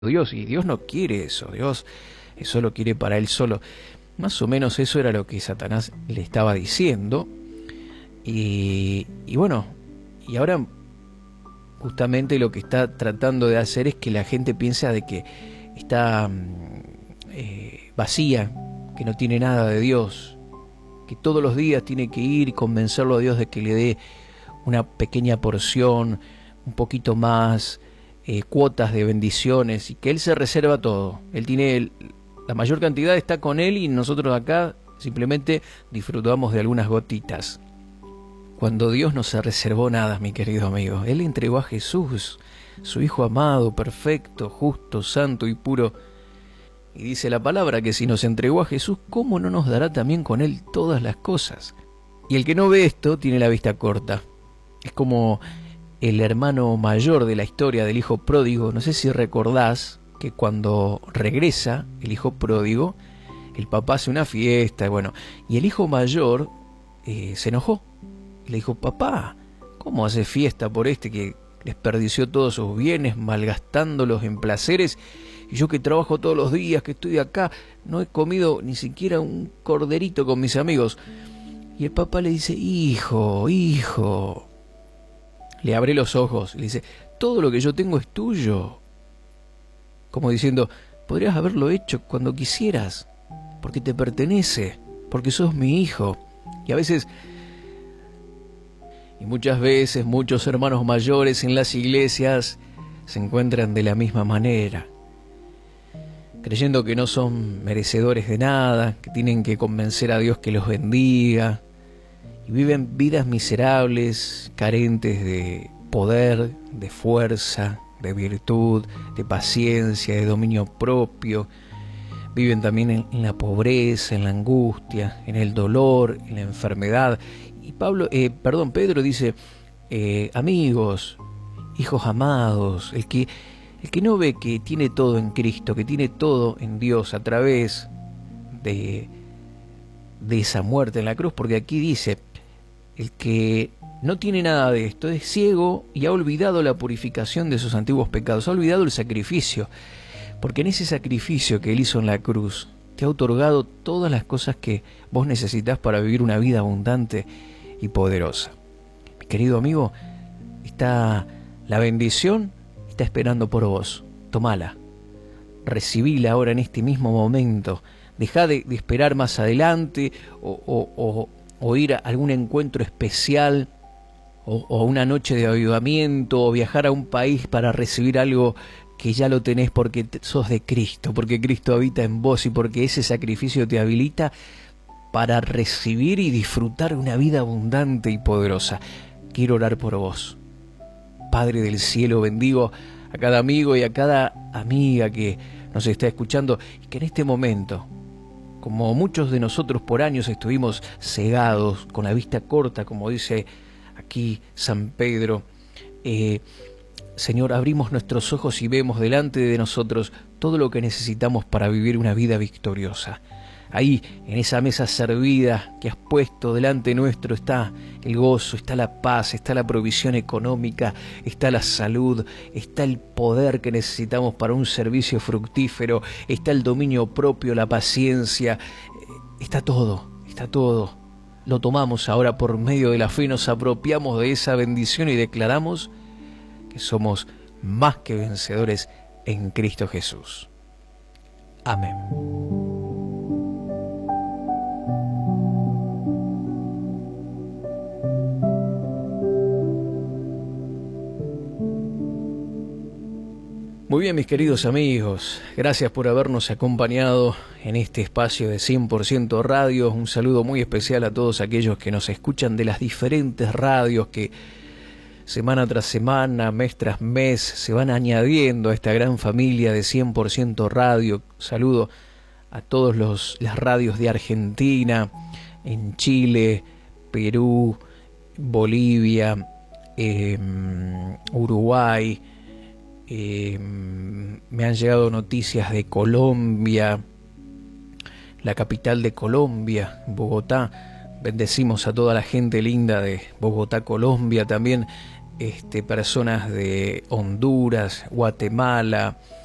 Dios, y Dios no quiere eso. Dios eso lo quiere para él solo. Más o menos eso era lo que Satanás le estaba diciendo. Y bueno, y ahora justamente lo que está tratando de hacer es que la gente piensa de que está vacía, que no tiene nada de Dios, que todos los días tiene que ir y convencerlo a Dios de que le dé una pequeña porción, un poquito más, cuotas de bendiciones, y que Él se reserva todo. Él tiene la mayor cantidad, está con Él, y nosotros acá simplemente disfrutamos de algunas gotitas. Cuando Dios no se reservó nada, mi querido amigo. Él entregó a Jesús, su Hijo amado, perfecto, justo, santo y puro. Y dice la palabra que si nos entregó a Jesús, ¿cómo no nos dará también con Él todas las cosas? Y el que no ve esto tiene la vista corta. Es como el hermano mayor de la historia del hijo pródigo. No sé si recordás que cuando regresa el hijo pródigo, el papá hace una fiesta, y el hijo mayor se enojó. Le dijo: papá, ¿cómo hace fiesta por este que desperdició todos sus bienes, malgastándolos en placeres? Y yo que trabajo todos los días, que estoy acá, no he comido ni siquiera un corderito con mis amigos. Y el papá le dice: hijo, le abre los ojos y le dice: todo lo que yo tengo es tuyo. Como diciendo: podrías haberlo hecho cuando quisieras, porque te pertenece, porque sos mi hijo. Y muchas veces muchos hermanos mayores en las iglesias se encuentran de la misma manera, creyendo que no son merecedores de nada, que tienen que convencer a Dios que los bendiga, y viven vidas miserables, carentes de poder, de fuerza, de virtud, de paciencia, de dominio propio. Viven también en la pobreza, en la angustia, en el dolor, en la enfermedad. Y Pedro dice: amigos, hijos amados, el que no ve que tiene todo en Cristo, que tiene todo en Dios a través de esa muerte en la cruz, porque aquí dice: el que no tiene nada de esto es ciego y ha olvidado la purificación de sus antiguos pecados, ha olvidado el sacrificio, porque en ese sacrificio que Él hizo en la cruz te ha otorgado todas las cosas que vos necesitas para vivir una vida abundante y poderosa. Mi querido amigo, la bendición está esperando por vos. Tomala, recibila ahora en este mismo momento. Dejá de esperar más adelante o ir a algún encuentro especial o una noche de avivamiento o viajar a un país para recibir algo que ya lo tenés, porque sos de Cristo, porque Cristo habita en vos y porque ese sacrificio te habilita para recibir y disfrutar una vida abundante y poderosa. Quiero orar por vos. Padre del cielo, bendigo a cada amigo y a cada amiga que nos está escuchando, y que en este momento, como muchos de nosotros por años estuvimos cegados, con la vista corta, como dice aquí San Pedro, Señor, abrimos nuestros ojos y vemos delante de nosotros todo lo que necesitamos para vivir una vida victoriosa. Ahí, en esa mesa servida que has puesto delante nuestro, está el gozo, está la paz, está la provisión económica, está la salud, está el poder que necesitamos para un servicio fructífero, está el dominio propio, la paciencia, está todo, está todo. Lo tomamos ahora por medio de la fe, nos apropiamos de esa bendición y declaramos que somos más que vencedores en Cristo Jesús. Amén. Muy bien, mis queridos amigos, gracias por habernos acompañado en este espacio de 100% Radio. Un saludo muy especial a todos aquellos que nos escuchan de las diferentes radios que semana tras semana, mes tras mes, se van añadiendo a esta gran familia de 100% Radio. Saludo a todas las radios de Argentina, en Chile, Perú, Bolivia, Uruguay. Me han llegado noticias de Colombia, la capital de Colombia, Bogotá. Bendecimos a toda la gente linda de Bogotá, Colombia, también personas de Honduras, Guatemala,